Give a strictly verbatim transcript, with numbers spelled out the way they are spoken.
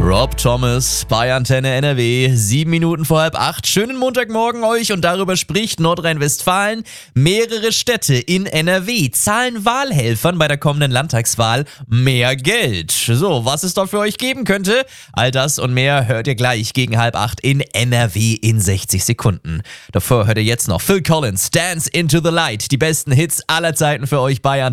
Rob Thomas bei Antenne N R W, sieben Minuten vor halb acht. Schönen Montagmorgen euch und darüber spricht Nordrhein-Westfalen. Mehrere Städte in N R W zahlen Wahlhelfern bei der kommenden Landtagswahl mehr Geld. So, was es dort für euch geben könnte, all das und mehr hört ihr gleich gegen halb acht in N R W in sechzig Sekunden. Davor hört ihr jetzt noch Phil Collins, Dance into the Light. Die besten Hits aller Zeiten für euch bei Antenne